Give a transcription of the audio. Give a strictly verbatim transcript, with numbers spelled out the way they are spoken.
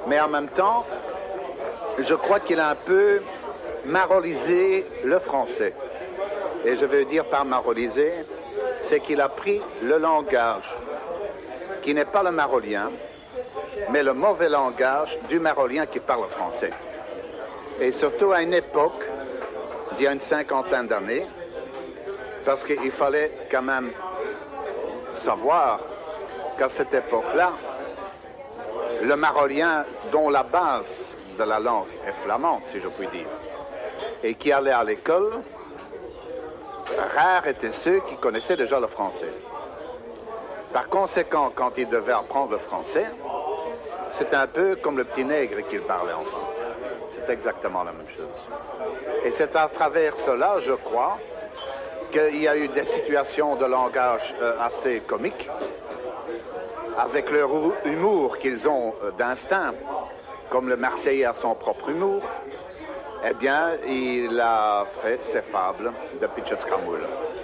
Mais en même temps, je crois qu'il a un peu marolisé le français. Et je veux dire par marolisé, c'est qu'il a pris le langage qui n'est pas le marolien, mais le mauvais langage du marolien qui parle français. Et surtout à une époque, d'il y a une cinquantaine d'années, parce qu'il fallait quand même savoir qu'à cette époque-là, le marolien dont la base de la langue est flamande, si je puis dire, et qui allait à l'école, rares étaient ceux qui connaissaient déjà le français. Par conséquent, quand il devait apprendre le français, c'est un peu comme le petit nègre qu'il parlait enfant. C'est exactement la même chose. Et c'est à travers cela, je crois, qu'il y a eu des situations de langage euh, assez comiques, avec leur humour qu'ils ont euh, d'instinct, comme le Marseillais a son propre humour. Eh bien, il a fait ses fables de Pitches Cramoul.